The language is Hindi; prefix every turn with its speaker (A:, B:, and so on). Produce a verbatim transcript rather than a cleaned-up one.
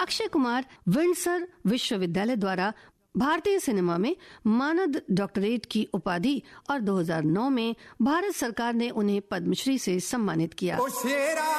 A: अक्षय कुमार विंडसर विश्वविद्यालय द्वारा भारतीय सिनेमा में मानद डॉक्टरेट की उपाधि और दो हज़ार नौ में भारत सरकार ने उन्हें पद्मश्री से सम्मानित किया।